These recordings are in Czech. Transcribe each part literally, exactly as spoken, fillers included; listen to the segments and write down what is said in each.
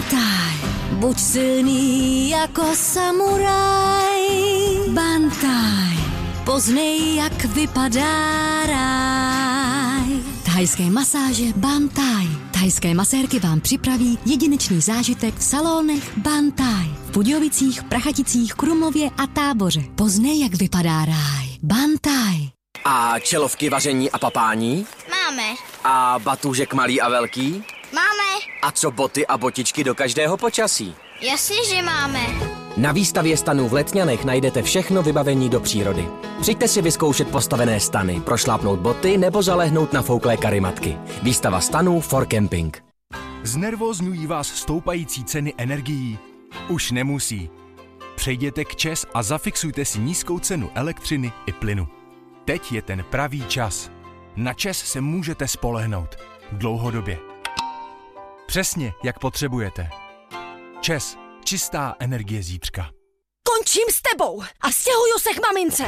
Bantaj. Buď silný jako samuraj. Bantaj. Poznej, jak vypadá ráj. Thajské masáže Bantaj. Thajské masérky vám připraví jedinečný zážitek v salonech Bantaj. V Budějovicích, Prachaticích, Krumlově a Táboře. Poznej, jak vypadá ráj. Bantaj. A čelovky vaření a papání? Máme. A batůžek malý a velký? Máme. A co boty a botičky do každého počasí? Jasně, že máme. Na výstavě stanů v Letňanech najdete všechno vybavení do přírody. Přijďte si vyzkoušet postavené stany, prošlápnout boty nebo zalehnout na fouklé karimatky. Výstava stanů for camping. Znervózňují vás stoupající ceny energií? Už nemusí. Přejděte k ČEZ a zafixujte si nízkou cenu elektřiny i plynu. Teď je ten pravý čas. Na ČEZ se můžete spolehnout. Dlouhodobě. Přesně, jak potřebujete. ČEZ. Čistá energie zítřka. Končím s tebou a stěhuju se k mamince.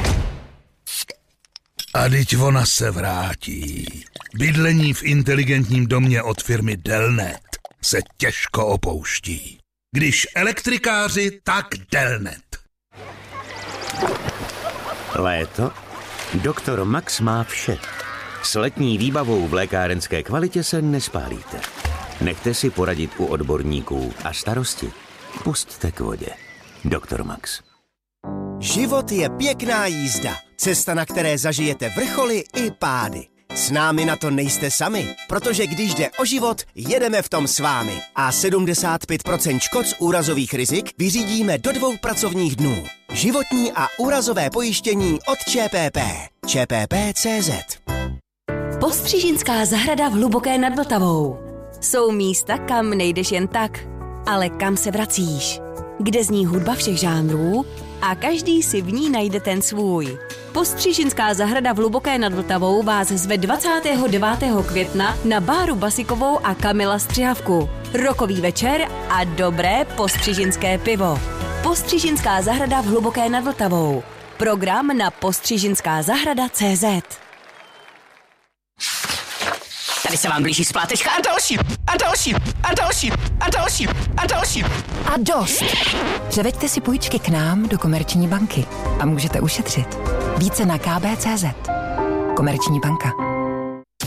A dyť ona se vrátí. Bydlení v inteligentním domě od firmy Delnet se těžko opouští. Když elektrikáři, tak Delnet. Léto? Doktor Max má vše. S letní výbavou v lékárenské kvalitě se nespálíte. Nechte si poradit u odborníků a starosti pusťte k vodě. Doktor Max. Život je pěkná jízda. Cesta, na které zažijete vrcholy i pády. S námi na to nejste sami, protože když jde o život, jedeme v tom s vámi. A sedmdesát pět procent škod z úrazových rizik vyřídíme do dvou pracovních dnů. Životní a úrazové pojištění od ČPP. ČPP tečka cé zet. Postřižinská zahrada v Hluboké nad Vltavou. Jsou místa, kam nejdeš jen tak, ale kam se vracíš. Kde zní hudba všech žánrů a každý si v ní najde ten svůj. Postřižinská zahrada v Hluboké nad Vltavou vás zve dvacátého devátého května na Báru Basikovou a Kamila Střihavku. Rokový večer a dobré postřižinské pivo. Postřižinská zahrada v Hluboké nad Vltavou. Program na postřižinská zahrada tečka cé zet. Tady se vám blíží splátečka a další, a další, a další, a další, a další. A dost. Převeďte si půjčky k nám do Komerční banky a můžete ušetřit. Více na ká bé tečka cé zet. Komerční banka.